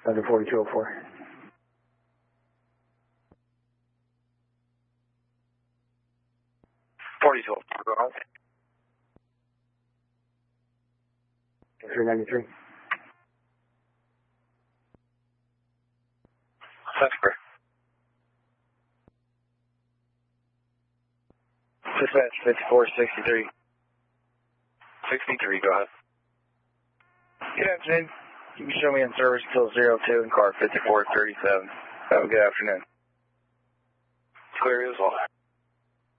under 4204. Go ahead. 393. That's correct. Dispatch 5463. 63, go ahead. Good afternoon. You can show me in service until 02 in car 5437. Have a good afternoon. Clear as well.